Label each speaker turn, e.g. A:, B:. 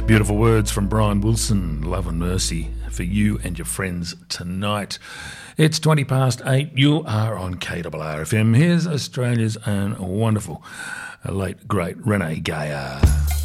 A: Beautiful words from Brian Wilson. Love and mercy for you and your friends tonight. It's 20 past 8. You are on KRRFM. Here's Australia's own wonderful, late, great Renee Gayer.